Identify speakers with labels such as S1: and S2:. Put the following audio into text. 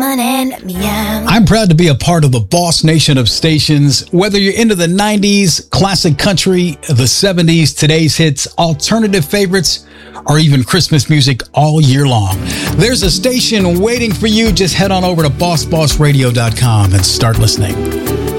S1: money, let me out.
S2: I'm proud to be a part of the Boss Nation of stations. Whether you're into the 90s, classic country, the 70s, today's hits, alternative favorites, or even Christmas music all year long, there's a station waiting for you. Just head on over to bossbossradio.com and start listening.